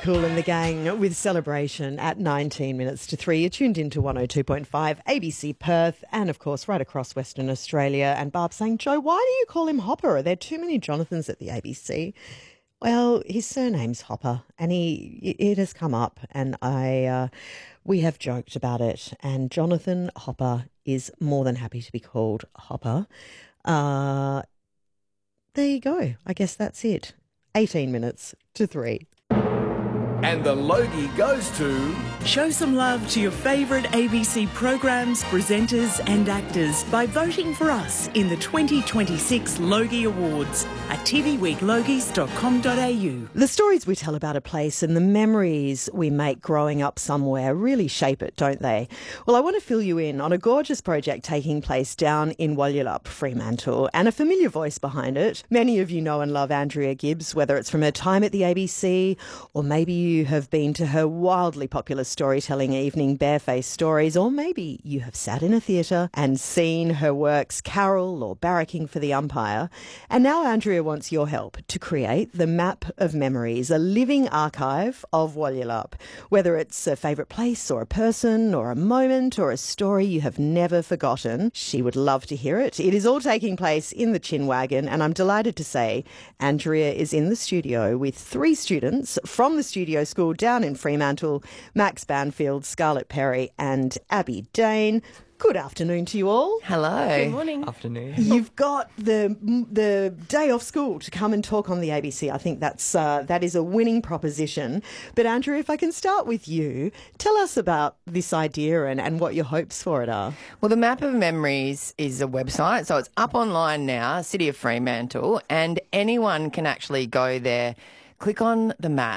Kool and the Gang with Celebration at 19 minutes to 3. You're tuned into 102.5 ABC Perth and, of course, right across Western Australia. And Barb saying, Joe, why do you call him Hopper? Are there too many Jonathans at the ABC? Well, his surname's Hopper, and it has come up, and we have joked about it. And Jonathan Hopper is more than happy to be called Hopper. There you go. I guess that's it. 18 minutes to 3. And the Logie goes to... Show some love to your favourite ABC programs, presenters and actors by voting for us in the 2026 Logie Awards at tvweeklogies.com.au. The stories we tell about a place and the memories we make growing up somewhere really shape it, don't they? Well, I want to fill you in on a gorgeous project taking place down in Wollulup, Fremantle, and a familiar voice behind it. Many of you know and love Andrea Gibbs, whether it's from her time at the ABC or maybe you have been to her wildly popular storytelling evening, Barefaced Stories, or maybe you have sat in a theatre and seen her works Carol or Barracking for the Umpire. And now Andrea wants your help to create the Map of Memories, a living archive of Wollulup. Whether it's a favourite place or a person or a moment or a story you have never forgotten, she would love to hear it. It is all taking place in the Chin Wagon, and I'm delighted to say Andrea is in the studio with 3 students from the studio school down in Fremantle, Max Banfield, Scarlett Perry and Abby Dane. Good afternoon to you all. Hello. Good morning. Afternoon. You've got the day off school to come and talk on the ABC. I think that is a winning proposition. But Andrew, if I can start with you, tell us about this idea and what your hopes for it are. Well, the Map of Memories is a website, so it's up online now, City of Fremantle, and anyone can actually go there, click on the map